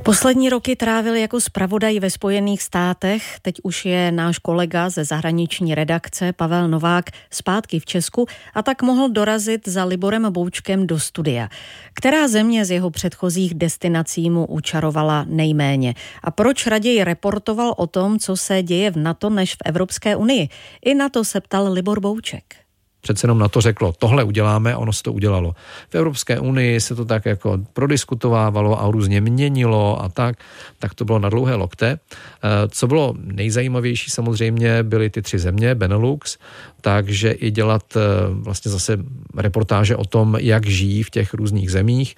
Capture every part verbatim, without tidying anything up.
Poslední roky trávil jako zpravodaj ve Spojených státech, teď už je náš kolega ze zahraniční redakce Pavel Novák zpátky v Česku a tak mohl dorazit za Liborem Boučkem do studia. Která země z jeho předchozích destinací mu učarovala nejméně? A proč raději reportoval o tom, co se děje v NATO než v Evropské unii? I na to se ptal Libor Bouček. Přece jenom na to řeklo, tohle uděláme a ono se to udělalo. V Evropské unii se to tak jako prodiskutovávalo a různě měnilo a tak, tak to bylo na dlouhé lokte. Co bylo nejzajímavější samozřejmě byly ty tři země, Benelux, takže i dělat vlastně zase reportáže o tom, jak žijí v těch různých zemích.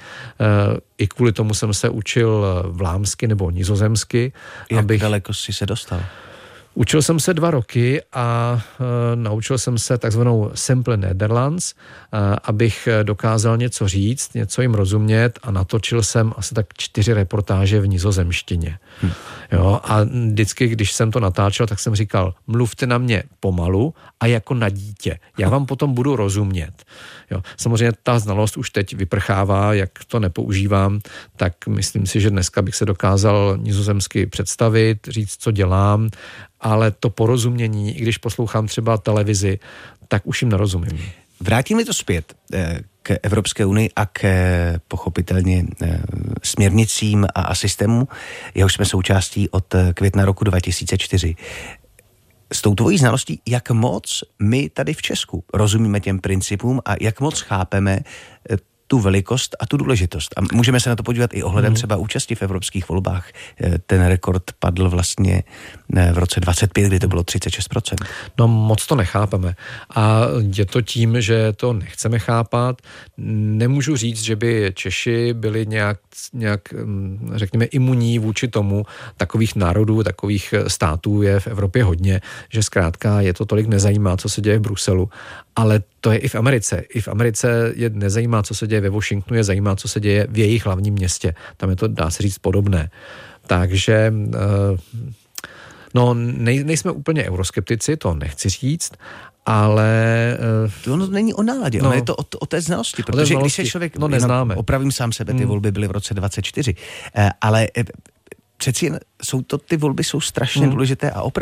I kvůli tomu jsem se učil vlámsky nebo nizozemsky. Jak abych... daleko jsi se dostal? Učil jsem se dva roky a e, naučil jsem se takzvanou Simple Nederlands, e, abych dokázal něco říct, něco jim rozumět a natočil jsem asi tak čtyři reportáže v nizozemštině. Hm. Jo, a vždycky, když jsem to natáčel, tak jsem říkal, mluvte na mě pomalu a jako na dítě. Já vám potom budu rozumět. Jo, samozřejmě ta znalost už teď vyprchává, jak to nepoužívám, tak myslím si, že dneska bych se dokázal nizozemsky představit, říct, co dělám, ale to porozumění, i když poslouchám třeba televizi, tak už jim nerozumím. Vrátíme to zpět k Evropské unii a k pochopitelně směrnicím a systému, jehož jsme součástí od května roku dva tisíce čtyři. S tou tvojí znalostí, jak moc my tady v Česku rozumíme těm principům a jak moc chápeme tu velikost a tu důležitost. A můžeme se na to podívat i ohledem třeba účasti v evropských volbách. Ten rekord padl vlastně v roce dvacet pět, kdy to bylo třicet šest procent. No moc to nechápeme. A je to tím, že to nechceme chápat. Nemůžu říct, že by Češi byli nějak, nějak řekněme, imunní vůči tomu. Takových národů, takových států je v Evropě hodně, že zkrátka je to tolik nezajímá, co se děje v Bruselu. Ale to je i v Americe. I v Americe je nezajímá, co se děje ve Washingtonu, je zajímá, co se děje v jejich hlavním městě. Tam je to, dá se říct, podobné. Takže no, nej, nejsme úplně euroskeptici, to nechci říct, ale... To ono není o náladě, no, ono je to o, o té znalosti, protože znalosti, když je člověk... No neznáme. Opravím sám sebe, ty volby byly v roce dvacet čtyři, ale přeci jen jsou to, ty volby jsou strašně hmm. důležité a opravdu